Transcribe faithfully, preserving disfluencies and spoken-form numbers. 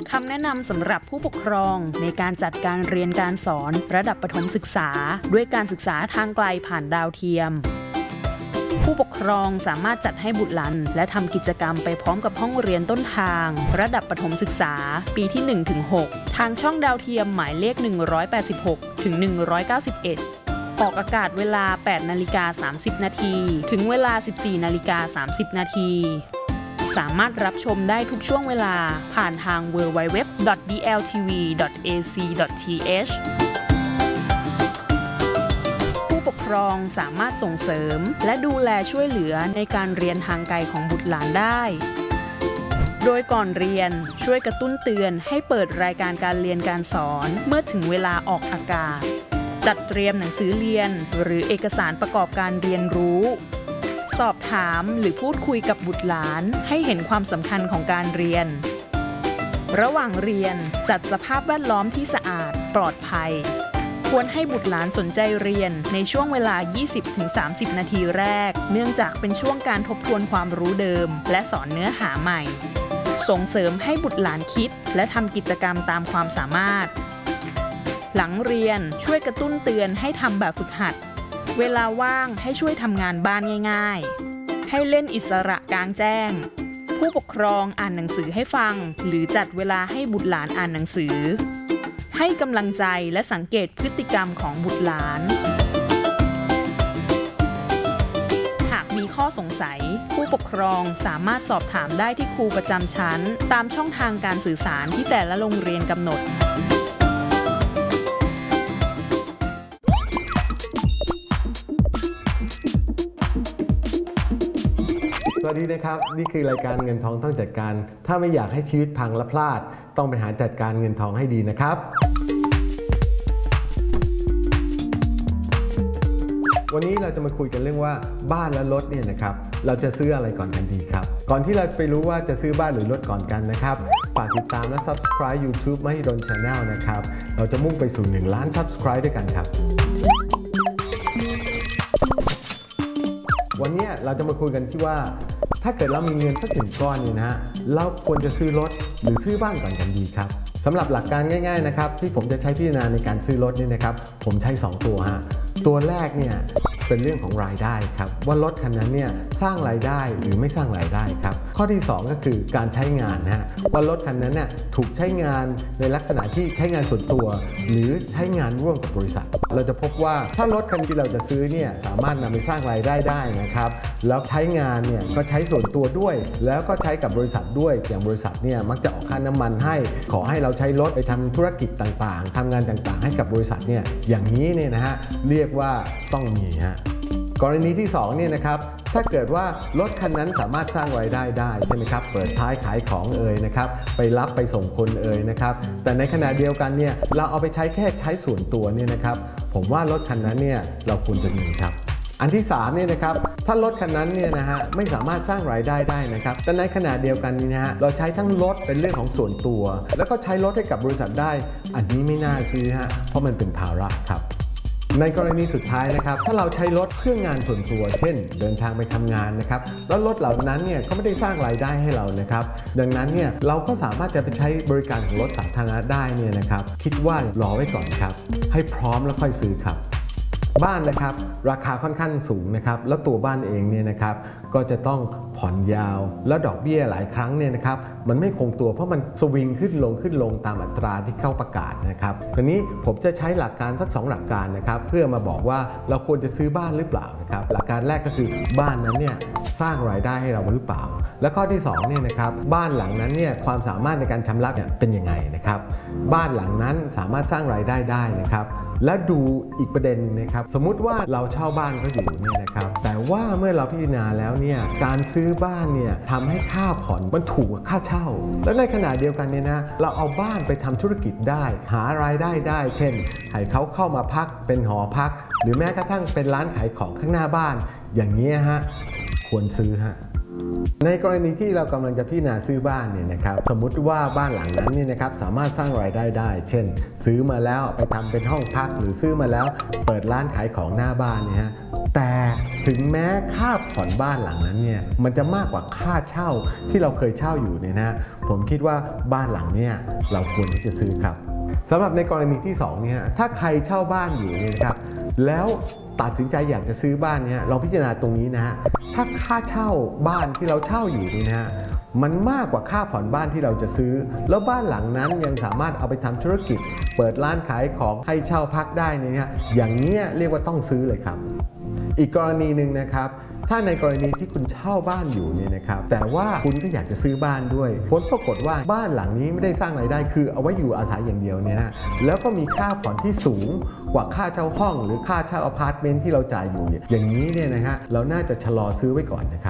คำแนะนำสำหรับผู้ปกครองในการจัดการเรียนการสอนระดับประถมศึกษาด้วยการศึกษาทางไกลผ่านดาวเทียมผู้ปกครองสามารถจัดให้บุตรหลานและทำกิจกรรมไปพร้อมกับห้องเรียนต้นทางระดับประถมศึกษาปีที่ หนึ่งถึงหก ทางช่องดาวเทียมหมายเลข หนึ่งร้อยแปดสิบหกถึงหนึ่งร้อยเก้าสิบเอ็ด ออกอากาศเวลา แปดนาฬิกาสามสิบนาทีถึงเวลา สิบสี่นาฬิกาสามสิบนาทีสามารถรับชมได้ทุกช่วงเวลาผ่านทาง ดับเบิลยู ดับเบิลยู ดับเบิลยู ดอท ดี แอล ที วี ดอท เอ ซี ดอท ที เอช ผู้ปกครองสามารถส่งเสริมและดูแลช่วยเหลือในการเรียนทางไกลของบุตรหลานได้โดยก่อนเรียนช่วยกระตุ้นเตือนให้เปิดรายการการเรียนการสอนเมื่อถึงเวลาออกอากาศจัดเตรียมหนังสือเรียนหรือเอกสารประกอบการเรียนรู้สอบถามหรือพูดคุยกับบุตรหลานให้เห็นความสำคัญของการเรียนระหว่างเรียนจัดสภาพแวดล้อมที่สะอาดปลอดภัยควรให้บุตรหลานสนใจเรียนในช่วงเวลา ยี่สิบถึงสามสิบ นาทีแรกเนื่องจากเป็นช่วงการทบทวนความรู้เดิมและสอนเนื้อหาใหม่ส่งเสริมให้บุตรหลานคิดและทำกิจกรรมตามความสามารถหลังเรียนช่วยกระตุ้นเตือนให้ทำแบบฝึกหัดเวลาว่างให้ช่วยทำงานบ้านง่ายๆให้เล่นอิสระกลางแจ้งผู้ปกครองอ่านหนังสือให้ฟังหรือจัดเวลาให้บุตรหลานอ่านหนังสือให้กำลังใจและสังเกตพฤติกรรมของบุตรหลานหากมีข้อสงสัยผู้ปกครองสามารถสอบถามได้ที่ครูประจำชั้นตามช่องทางการสื่อสารที่แต่ละโรงเรียนกำหนดสวัสดีนะครับนี่คือรายการเงินทองต้องจัดการถ้าไม่อยากให้ชีวิตพังและพลาดต้องไปหาจัดการเงินทองให้ดีนะครับวันนี้เราจะมาคุยกันเรื่องว่าบ้านและรถเนี่ยนะครับเราจะซื้ออะไรก่อนกันดีครับก่อนที่เราไปรู้ว่าจะซื้อบ้านหรือรถก่อนกันนะครับฝากติดตามและ Subscribe YouTube มหิดล Channel นะครับเราจะมุ่งไปสู่หนึ่งล้าน Subscribe ด้วยกันครับวันนี้เราจะมาคุยกันที่ว่าถ้าเกิดเรามีเงินสักถึงก้อนนี่นะฮะเราควรจะซื้อรถหรือซื้อบ้านก่อนกันดีครับสำหรับหลักการง่ายๆนะครับที่ผมจะใช้พิจารณาในการซื้อรถนี่นะครับผมใช้สองตัวฮะตัวแรกเนี่ยเป็นเรื่องของรายได้ครับว่ารถคันนั้นเนี่ยสร้างรายได้หรือไม่สร้างรายได้ครับข้อที่สองก็คือการใช้งานนะฮะว่ารถคันนั้นเนี่ยถูกใช้งานในลักษณะที่ใช้งานส่วนตัวหรือใช้งานร่วมกับบริษัทเราจะพบว่าถ้ารถคันที่เราจะซื้อเนี่ยสามารถนำไปสร้างรายได้ได้นะครับแล้วใช้งานเนี่ยก็ใช้ส่วนตัวด้วยแล้วก็ใช้กับบริษัทด้วยอย่างบริษัทเนี่ยมักจะออกค่าน้ำมันให้ขอให้เราใช้รถไปทำธุรกิจต่างๆทำงานต่างๆให้กับบริษัทเนี่ยอย่างนี้เนี่ยนะฮะเรียกว่าต้องมีฮะกรณีที่สองเนี่ยนะครับถ้าเกิดว่ารถคันนั้นสามารถสร้างรายได้ได้ใช่ไหมครับเปิดท้ายขายของเอ่ยนะครับไปรับไปส่งคนเอ่ยนะครับแต่ในขณะเดียวกันเนี่ยเราเอาไปใช้แค่ใช้ส่วนตัวเนี่ยนะครับผมว่ารถคันนั้นเนี่ยเราควรจะมีครับอันที่สามเนี่ยนะครับถ้ารถคันนั้นเนี่ยนะฮะไม่สามารถสร้างรายได้ได้นะครับแต่ในขณะเดียวกันนี้นะฮะเราใช้ทั้งรถเป็นเรื่องของส่วนตัวแล้วก็ใช้รถให้กับบริษัทได้อันนี้ไม่น่าซื้อฮะเพราะมันเป็นภาระครับในกรณีสุดท้ายนะครับถ้าเราใช้รถเพื่องานส่วนตัวเช่นเดินทางไปทำงานนะครับแล้วรถเหล่านั้นเนี่ยก็ไม่ได้สร้างรายได้ให้เรานะครับดังนั้นเนี่ยเราก็สามารถจะไปใช้บริการของรถสาธารณะได้เนี่ยนะครับคิดว่ารอไว้ก่อนครับให้พร้อมแล้วค่อยซื้อครับบ้านนะครับราคาค่อนข้างสูงนะครับแล้วตัวบ้านเองเนี่ยนะครับก็จะต้องผ่อนยาวแล้วดอกเบี้ยหลายครั้งเนี่ยนะครับมันไม่คงตัวเพราะมันสวิงขึ้นลงขึ้นลงตามอัตราที่เข้าประกาศนะครับคราวนี้ผมจะใช้หลักการสักสองหลักการนะครับเพื่อมาบอกว่าเราควรจะซื้อบ้านหรือเปล่านะครับหลักการแรกก็คือบ้านนั้นเนี่ยสร้างรายได้ให้เราหรือเปล่าและข้อที่สองเนี่ยนะครับบ้านหลังนั้นเนี่ยความสามารถในการชำระเนี่ยเป็นยังไงนะครับบ้านหลังนั้นสามารถสร้างรายได้ได้นะครับและดูอีกประเด็นนะครับสมมุติว่าเราเช่าบ้านก็อยู่เนี่ยนะครับแต่ว่าเมื่อเราพิจารณาแล้วเนี่ยการซื้อบ้านเนี่ยทำให้ค่าผ่อนมันถูกกว่าค่าเช่าและในขณะเดียวกันเนี่ยนะเราเอาบ้านไปทำธุรกิจได้หารายได้ได้เช่นให้เขาเข้ามาพักเป็นหอพักหรือแม้กระทั่งเป็นร้านขายของข้างหน้าบ้านอย่างนี้ฮะควรซื้อฮะในกรณีที่เรากำลังจะพิจารณาซื้อบ้านเนี่ยนะครับสมมุติว่าบ้านหลังนั้นเนี่ยนะครับสามารถสร้างรายได้ได้เช่นซื้อมาแล้วไปทำเป็นห้องพักหรือซื้อมาแล้วเปิดร้านขายของหน้าบ้านเนี่ยฮะแต่ถึงแม้ค่าผ่อนบ้านหลังนั้นเนี่ยมันจะมากกว่าค่าเช่าที่เราเคยเช่าอยู่เนี่ยนะผมคิดว่าบ้านหลังเนี่ยเราควรที่จะซื้อครับสำหรับในกรณีที่สองเนี่ยถ้าใครเช่าบ้านอยู่เนี่ยนะครับแล้วตัดสินใจอยากจะซื้อบ้านเนี่ยเราพิจารณาตรงนี้นะฮะถ้าค่าเช่าบ้านที่เราเช่าอยู่นี่นะฮะมันมากกว่าค่าผ่อนบ้านที่เราจะซื้อแล้วบ้านหลังนั้นยังสามารถเอาไปทำธุรกิจเปิดร้านขายของให้เช่าพักได้เนี่ยอย่างนี้เรียกว่าต้องซื้อเลยครับอีกกรณีหนึ่งนะครับถ้าในกรณีที่คุณเช่าบ้านอยู่เนี่ยนะครับแต่ว่าคุณก็อยากจะซื้อบ้านด้วยผลปรากฏว่าบ้านหลังนี้ไม่ได้สร้างรายได้คือเอาไว้อยู่อาศัยอย่างเดียวเนี่ยนะแล้วก็มีค่าผ่อนที่สูงกว่าค่าเช่าห้องหรือค่าเช่าอพาร์ตเมนต์ที่เราจ่ายอยู่อย่างนี้เนี่ยนะฮะเราน่าจะชะลอซื้อไว้ก่อนนะครับ